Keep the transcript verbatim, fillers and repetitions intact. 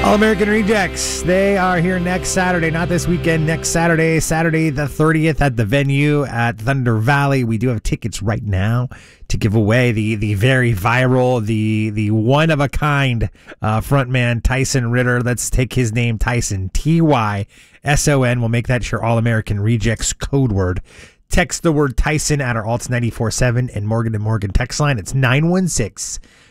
All American Rejects, they are here next Saturday, not this weekend, next Saturday, Saturday the thirtieth at the venue at Thunder Valley. We do have tickets right now to give away. The the very viral, the the one-of-a-kind uh, frontman Tyson Ritter. Let's take his name, Tyson, T Y S O N. We'll make that your All American Rejects code word. Text the word Tyson at our Alts nine four seven and Morgan and Morgan text line. It's nine one six,